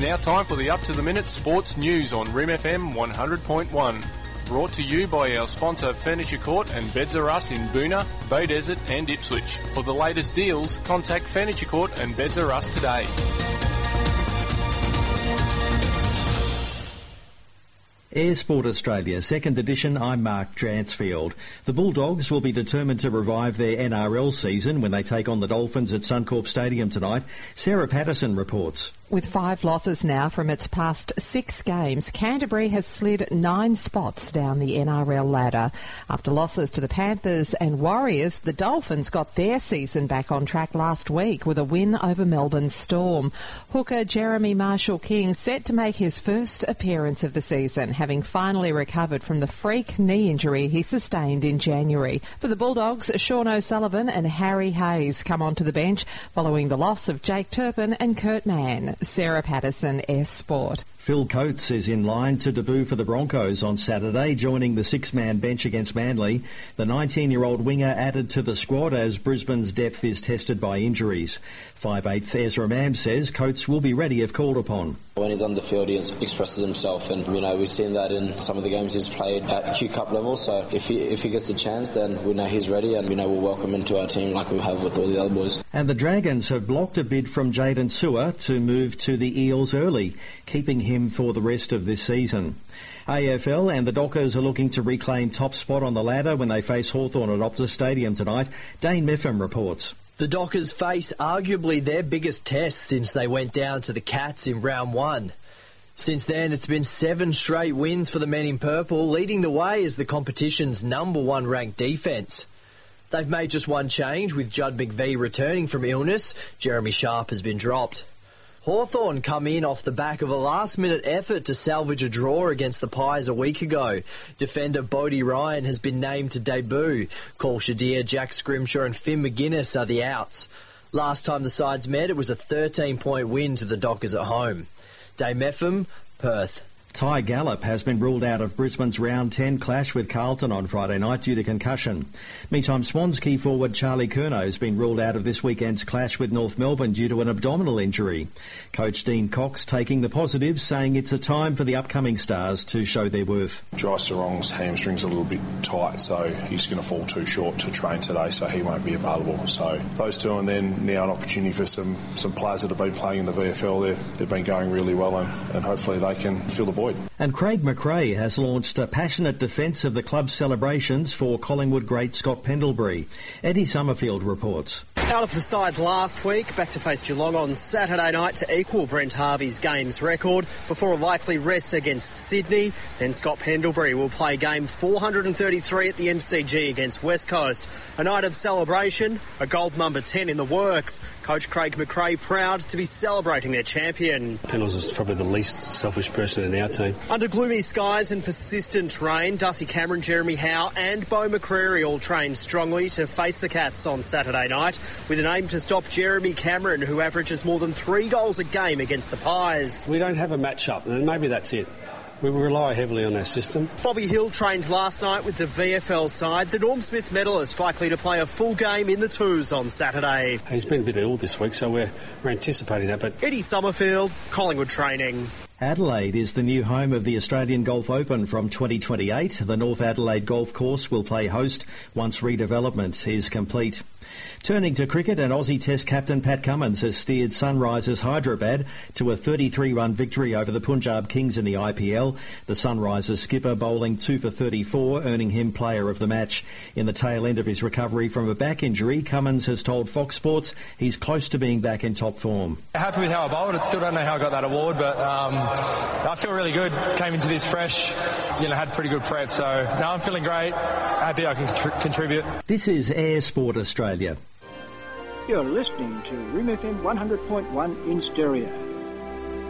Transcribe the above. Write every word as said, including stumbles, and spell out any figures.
now time for the up-to-the-minute sports news on R I M F M one hundred point one. Brought to you by our sponsor Furniture Court and Beds R Us in Boonah, Bow Desert and Ipswich. For the latest deals, contact Furniture Court and Beds R Us today. Air Sport Australia, second edition, I'm Mark Dransfield. The Bulldogs will be determined to revive their N R L season when they take on the Dolphins at Suncorp Stadium tonight. Sarah Patterson reports. With five losses now from its past six games, Canterbury has slid nine spots down the N R L ladder. After losses to the Panthers and Warriors, the Dolphins got their season back on track last week with a win over Melbourne Storm. Hooker Jeremy Marshall-King set to make his first appearance of the season, having finally recovered from the freak knee injury he sustained in January. For the Bulldogs, Sean O'Sullivan and Harry Hayes come onto the bench following the loss of Jake Turpin and Kurt Mann. Sarah Patterson, Air Sport. Phil Coates is in line to debut for the Broncos on Saturday, joining the six-man bench against Manly. The nineteen-year-old winger added to the squad as Brisbane's depth is tested by injuries. five eighth Ezra Mam says Coates will be ready if called upon. When he's on the field, he expresses himself, and you know we've seen that in some of the games he's played at Q Cup level. So if he if he gets the chance, then we know he's ready, and we know we'll welcome him into our team like we have with all the other boys. And the Dragons have blocked a bid from Jaden Sewer to move to the Eels early, keeping him for the rest of this season. A F L and the Dockers are looking to reclaim top spot on the ladder when they face Hawthorn at Optus Stadium tonight. Dane Meffam reports. The Dockers face arguably their biggest test since they went down to the Cats in round one. Since then, it's been seven straight wins for the men in purple, leading the way as the competition's number one ranked defence. They've made just one change, with Judd McVie returning from illness. Jeremy Sharp has been dropped. Hawthorn come in off the back of a last-minute effort to salvage a draw against the Pies a week ago. Defender Bodie Ryan has been named to debut. Cole Shadir, Jack Scrimshaw and Finn McGuinness are the outs. Last time the sides met, it was a thirteen-point win to the Dockers at home. Dave Meffam, Perth. Ty Gallop has been ruled out of Brisbane's round ten clash with Carlton on Friday night due to concussion. Meantime, Swans key forward Charlie Curnow has been ruled out of this weekend's clash with North Melbourne due to an abdominal injury. Coach Dean Cox taking the positives, saying it's a time for the upcoming stars to show their worth. Jai Sarong's hamstring's a little bit tight, so he's going to fall too short to train today, so he won't be available. So those two, and then now an opportunity for some, some players that have been playing in the V F L. They've, they've been going really well, and, and hopefully they can fill the void. And Craig McRae has launched a passionate defence of the club's celebrations for Collingwood great Scott Pendlebury. Eddie Summerfield reports. Out of the sides last week, back to face Geelong on Saturday night to equal Brent Harvey's games record before a likely rest against Sydney. Then Scott Pendlebury will play game four hundred thirty-three at the M C G against West Coast. A night of celebration, a gold number ten in the works. Coach Craig McRae proud to be celebrating their champion. Pendles is probably the least selfish person in our team. Under gloomy skies and persistent rain, Darcy Cameron, Jeremy Howe and Beau McCreary all trained strongly to face the Cats on Saturday night, with an aim to stop Jeremy Cameron, who averages more than three goals a game against the Pies. We don't have a match-up, and maybe that's it. We rely heavily on our system. Bobby Hill trained last night with the V F L side. The Norm Smith medalist likely to play a full game in the twos on Saturday. He's been a bit ill this week, so we're, we're anticipating that. But Eddie Summerfield, Collingwood Training. Adelaide is the new home of the Australian Golf Open from twenty twenty-eight. The North Adelaide Golf Course will play host once redevelopment is complete. Turning to cricket, and Aussie Test captain Pat Cummins has steered Sunrisers Hyderabad to a thirty-three run victory over the Punjab Kings in the I P L. The Sunrisers skipper bowling two for thirty-four, earning him player of the match. In the tail end of his recovery from a back injury, Cummins has told Fox Sports he's close to being back in top form. Happy with how I bowled. I still don't know how I got that award, but um, I feel really good. Came into this fresh, you know, had pretty good prep, so now I'm feeling great. Happy I can contri- contribute. This is Air Sport Australia. You're listening to R I M F M one hundred point one in stereo.